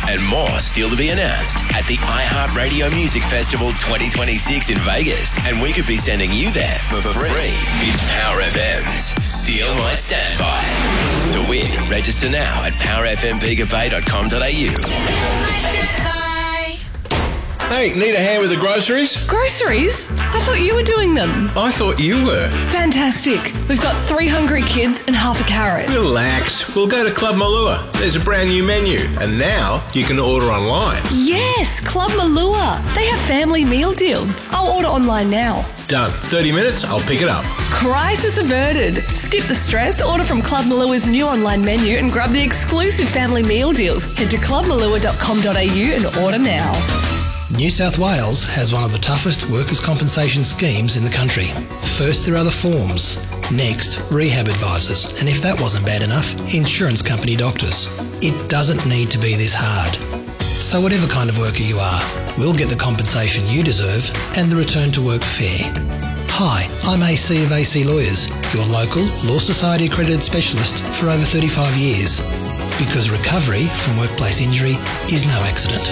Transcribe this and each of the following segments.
and more still to be announced at the iHeartRadio Music Festival 2026 in Vegas. And we could be sending you there for free. It's Power FM's Steal My Standby. To win, register now at powerfmbigabay.com.au. Hey, need a hand with the groceries? Groceries? I thought you were doing them. I thought you were. Fantastic. We've got 3 hungry kids and half a carrot. Relax. We'll go to Club Malua. There's a brand new menu. And now you can order online. Yes, Club Malua. They have family meal deals. I'll order online now. Done. 30 minutes, I'll pick it up. Crisis averted. Skip the stress, order from Club Malua's new online menu and grab the exclusive family meal deals. Head to clubmalua.com.au and order now. New South Wales has one of the toughest workers' compensation schemes in the country. First, there are the forms. Next, rehab advisors. And if that wasn't bad enough, insurance company doctors. It doesn't need to be this hard. So whatever kind of worker you are, we'll get the compensation you deserve and the return to work fair. Hi, I'm AC of AC Lawyers, your local Law Society accredited specialist for over 35 years. Because recovery from workplace injury is no accident.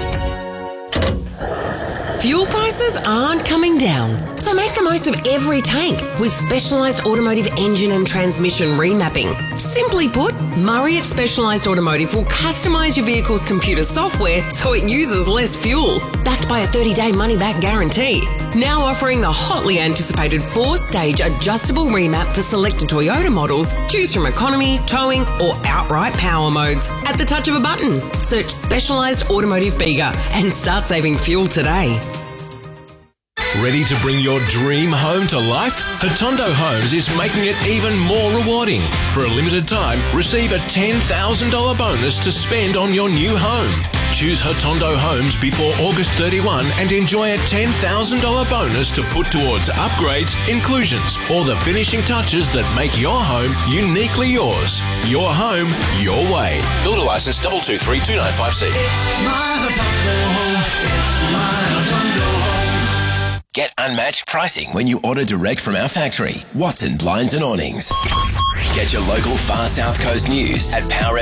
Fuel prices aren't coming down, so make the most of every tank with specialised automotive engine and transmission remapping. Simply put, Murray at Specialised Automotive will customise your vehicle's computer software so it uses less fuel, backed by a 30-day money-back guarantee. Now offering the hotly anticipated 4-stage adjustable remap for selected Toyota models. Choose from economy, towing or outright power modes at the touch of a button. Search Specialised Automotive Bega and start saving fuel today. Ready to bring your dream home to life? Hotondo Homes is making it even more rewarding. For a limited time, receive a $10,000 bonus to spend on your new home. Choose Hotondo Homes before August 31 and enjoy a $10,000 bonus to put towards upgrades, inclusions, or the finishing touches that make your home uniquely yours. Your home, your way. Builder license 2232956. It's my Hotondo home. It's my Hotondo home. Get unmatched pricing when you order direct from our factory, Watson Blinds and Awnings. Get your local Far South Coast news at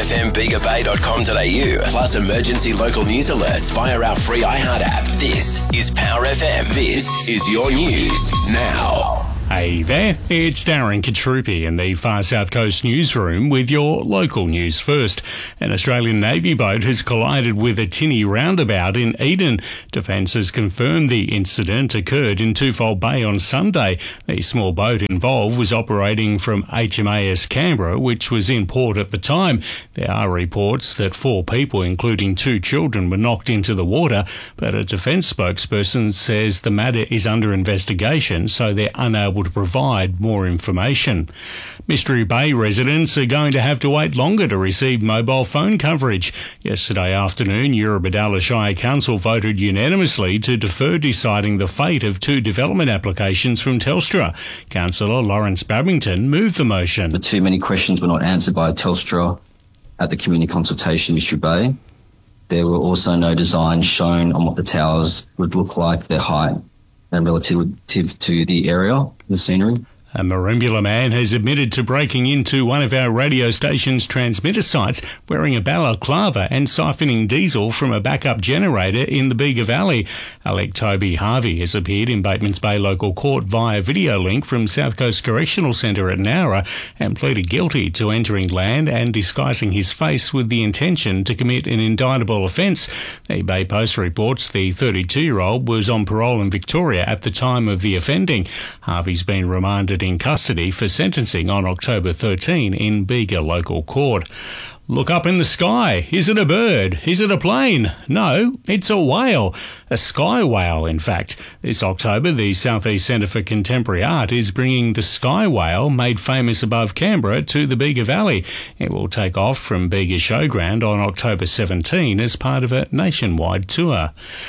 powerfmbigabay.com.au, plus emergency local news alerts via our free iHeart app. This is Power FM. This is your news now. Hey there, it's Darren Katrupi in the Far South Coast newsroom with your local news first. An Australian Navy boat has collided with a tinny roundabout in Eden. Defence has confirmed the incident occurred in Twofold Bay on Sunday. The small boat involved was operating from HMAS Canberra, which was in port at the time. There are reports that 4 people, including 2 children, were knocked into the water, but a Defence spokesperson says the matter is under investigation, so they're unable to provide more information. Mystery Bay residents are going to have to wait longer to receive mobile phone coverage. Yesterday afternoon, Eurobodalla Shire Council voted unanimously to defer deciding the fate of 2 development applications from Telstra. Councillor Lawrence Babington moved the motion. But too many questions were not answered by Telstra at the community consultation in Mystery Bay. There were also no designs shown on what the towers would look like, their height, and relative to the area, the scenery. A Merimbula man has admitted to breaking into one of our radio station's transmitter sites wearing a balaclava and siphoning diesel from a backup generator in the Bega Valley. Alec Toby Harvey has appeared in Batemans Bay Local Court via video link from South Coast Correctional Centre at Nowra and pleaded guilty to entering land and disguising his face with the intention to commit an indictable offence. The Bay Post reports the 32-year-old was on parole in Victoria at the time of the offending. Harvey's been remanded in custody for sentencing on October 13 in Bega Local Court. Look up in the sky. Is it a bird? Is it a plane? No, it's a whale. A sky whale, in fact. This October, the South East Centre for Contemporary Art is bringing the sky whale, made famous above Canberra, to the Bega Valley. It will take off from Bega Showground on October 17 as part of a nationwide tour.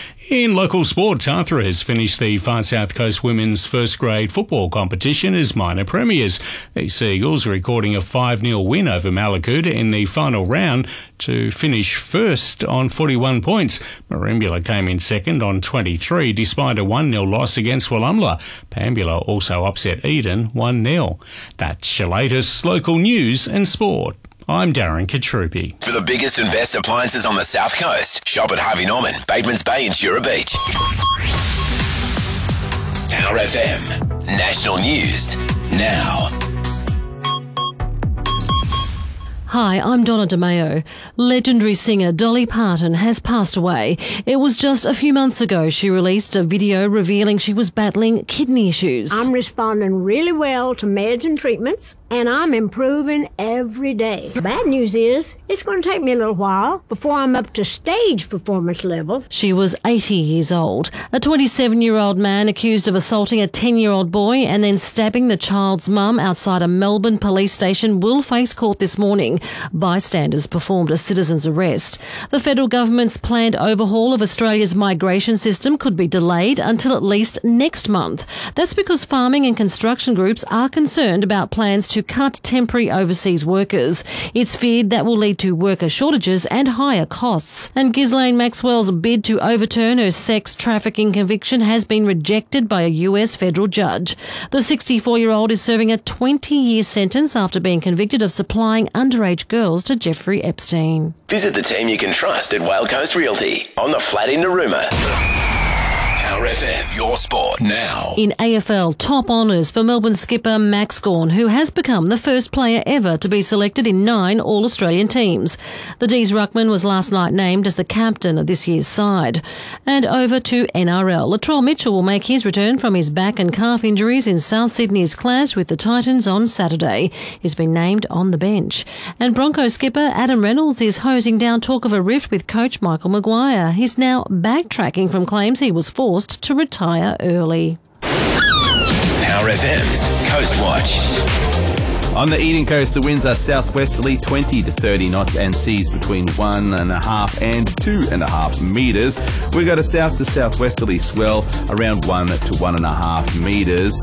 In local sport, Tathra has finished the Far South Coast women's first grade football competition as minor premiers. The Seagulls recording a 5-0 win over Malakuta in the final round to finish first on 41 points. Merimbula came in second on 23 despite a 1-0 loss against Wallumbla. Pambula also upset Eden 1-0. That's your latest local news and sport. I'm Darren Katrupi. For the biggest and best appliances on the South Coast, shop at Harvey Norman, Batemans Bay and Jura Beach. Power FM. National News. Now. Hi, I'm Donna DeMeo. Legendary singer Dolly Parton has passed away. It was just a few months ago she released a video revealing she was battling kidney issues. I'm responding really well to meds and treatments, and I'm improving every day. The bad news is, it's going to take me a little while before I'm up to stage performance level. She was 80 years old. A 27-year-old man accused of assaulting a 10-year-old boy and then stabbing the child's mum outside a Melbourne police station will face court this morning. Bystanders performed a citizen's arrest. The federal government's planned overhaul of Australia's migration system could be delayed until at least next month. That's because farming and construction groups are concerned about plans to cut temporary overseas workers. It's feared that will lead to worker shortages and higher costs. And Ghislaine Maxwell's bid to overturn her sex trafficking conviction has been rejected by a US federal judge. The 64-year-old is serving a 20-year sentence after being convicted of supplying underage girls to Jeffrey Epstein. Visit the team you can trust at Whale Coast Realty on the flat in Narooma. Power FM, your sport now. In AFL, top honours for Melbourne skipper Max Gawn, who has become the first player ever to be selected in 9 All-Australian teams. The D's ruckman was last night named as the captain of this year's side. And over to NRL. Latrell Mitchell will make his return from his back and calf injuries in South Sydney's clash with the Titans on Saturday. He's been named on the bench. And Broncos skipper Adam Reynolds is hosing down talk of a rift with coach Michael Maguire. He's now backtracking from claims he was forced to retire early. Power FM's Coast Watch. On the Eden Coast, the winds are southwesterly 20 to 30 knots and seas between 1.5 and 2.5 metres. We've got a south to southwesterly swell around 1 to 1.5 metres.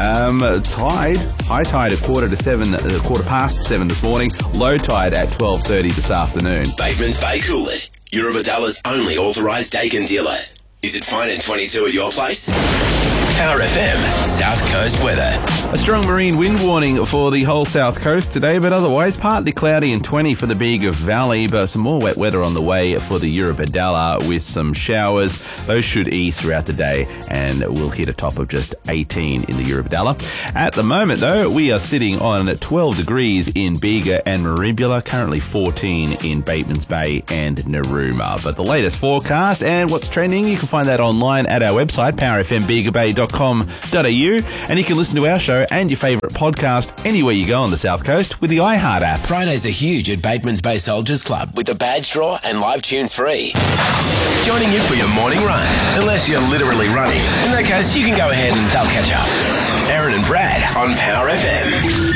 High tide at quarter past 7 this morning. Low tide at 12:30 this afternoon. Batemans Bay Coolid, Eurobadalla's only authorised Dakin dealer. Is it fine in 22 at your place? Power FM, South Coast weather. A strong marine wind warning for the whole South Coast today, but otherwise partly cloudy and 20 for the Bega Valley, but some more wet weather on the way for the Eurobadalla with some showers. Those should ease throughout the day and we'll hit a top of just 18 in the Eurobadalla. At the moment, though, we are sitting on 12 degrees in Bega and Merimbula, currently 14 in Batemans Bay and Narooma. But the latest forecast and what's trending, you can find that online at our website, powerfmbegabay.com.au, and you can listen to our show and your favourite podcast anywhere you go on the South Coast with the iHeart app. Fridays are huge at Batemans Bay Soldiers Club with the badge draw and live tunes free. Joining you for your morning run, unless you're literally running. In that case, you can go ahead and they'll catch up. Aaron and Brad on Power FM.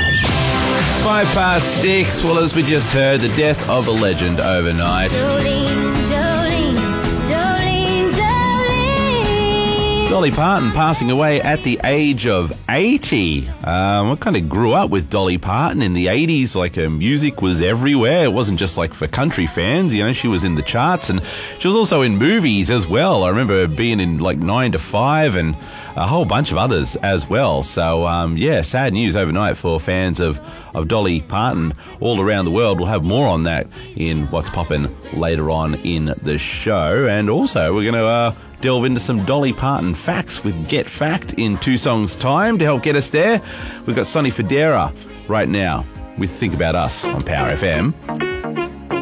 6:05. Well, as we just heard, the death of a legend overnight. Dolly Parton passing away at the age of 80. I kind of grew up with Dolly Parton in the 80s. Like, her music was everywhere. It wasn't just like for country fans. You know, she was in the charts and she was also in movies as well. I remember being in like 9 to 5 and a whole bunch of others as well. So, sad news overnight for fans of Dolly Parton all around the world. We'll have more on that in What's Poppin' later on in the show. And also, we're going to delve into some Dolly Parton facts with Get Fact in 2 songs' time to help get us there. We've got Sonny Fodera right now with Think About Us on Power FM.